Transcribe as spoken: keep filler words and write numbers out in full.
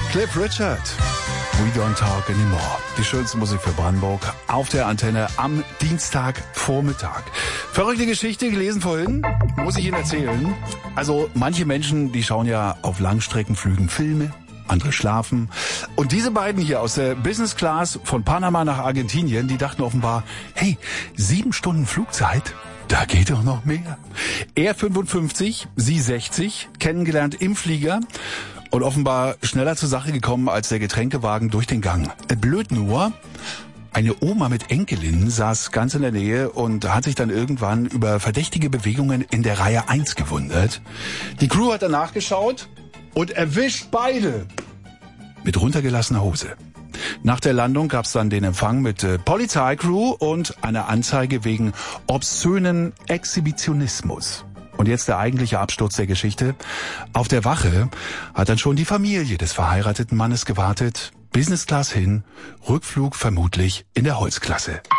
Cliff Richard. We don't talk anymore. Die schönste Musik für Brandenburg auf der Antenne am Dienstagvormittag. Verrückte Geschichte gelesen vorhin, muss ich Ihnen erzählen. Also manche Menschen, die schauen ja auf Langstreckenflügen Filme, andere schlafen. Und diese beiden hier aus der Business Class von Panama nach Argentinien, die dachten offenbar, hey, sieben Stunden Flugzeit? Da geht doch noch mehr. Er fünfundfünfzig, sie sechzig, kennengelernt im Flieger und offenbar schneller zur Sache gekommen als der Getränkewagen durch den Gang. Blöd nur, eine Oma mit Enkelin saß ganz in der Nähe und hat sich dann irgendwann über verdächtige Bewegungen in der Reihe eins gewundert. Die Crew hat danach geschaut und erwischt beide mit runtergelassener Hose. Nach der Landung gab's dann den Empfang mit äh, Polizeicrew und einer Anzeige wegen obszönen Exhibitionismus. Und jetzt der eigentliche Absturz der Geschichte. Auf der Wache hat dann schon die Familie des verheirateten Mannes gewartet. Business Class hin, Rückflug vermutlich in der Holzklasse.